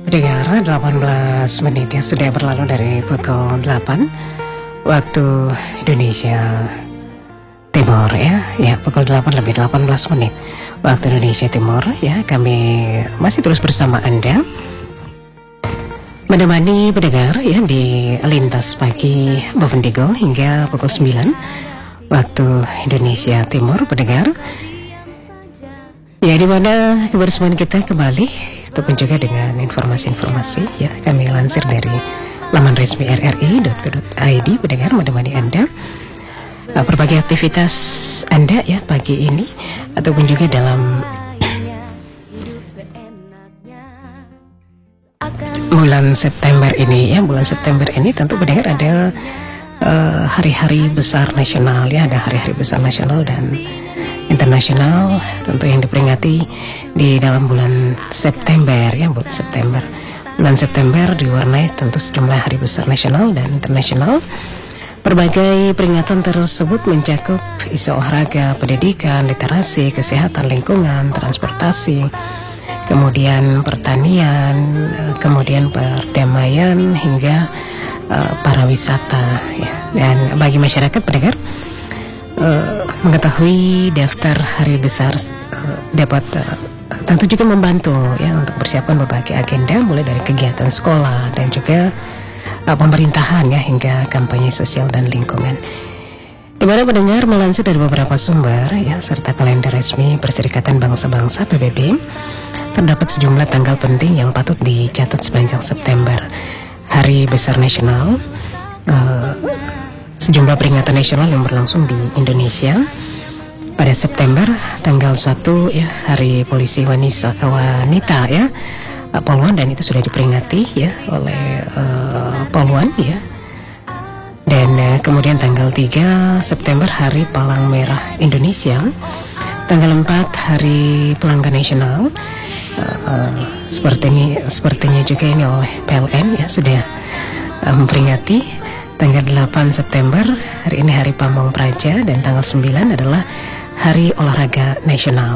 Dengar 18 menit yang sudah berlalu dari pukul 8 waktu Indonesia Timur ya pukul 8 lebih 18 menit waktu Indonesia Timur ya. Kami masih terus bersama Anda menemani pendengar ya di Lintas Pagi Bovendigul hingga pukul 9 waktu Indonesia Timur, pendengar ya, di mana kebersamaan kita kembali ataupun juga dengan informasi-informasi ya kami lansir dari laman resmi rri.co.id, pendengar menemani Anda berbagai aktivitas Anda ya pagi ini ataupun juga dalam bulan September ini ya. Bulan September ini tentu pendengar ada hari-hari besar nasional ya, ada hari-hari besar nasional dan internasional tentu yang diperingati di dalam bulan September ya. Bulan September diwarnai tentu sejumlah hari besar nasional dan internasional. Berbagai peringatan tersebut mencakup isu olahraga, pendidikan, literasi, kesehatan, lingkungan, transportasi, kemudian pertanian, kemudian perdamaian hingga pariwisata ya. Dan bagi masyarakat pendengar mengetahui daftar hari besar dapat tentu juga membantu ya untuk persiapan berbagai agenda mulai dari kegiatan sekolah dan juga pemerintahan ya hingga kampanye sosial dan lingkungan. Di mana pendengar melansir dari beberapa sumber ya serta kalender resmi Perserikatan Bangsa-Bangsa PBB, terdapat sejumlah tanggal penting yang patut dicatat sepanjang September. Hari besar nasional, sejumlah peringatan nasional yang berlangsung di Indonesia pada September. Tanggal 1 ya Hari Polisi Wanita ya, Poluan, dan itu sudah diperingati ya oleh Poluan ya. Dan kemudian tanggal 3 September Hari Palang Merah Indonesia. Tanggal 4 Hari Pelanggan Nasional. Sepertinya juga ini oleh PLN ya sudah memperingati. Tanggal 8 September hari ini Hari Pamong Praja, dan tanggal 9 adalah Hari Olahraga Nasional.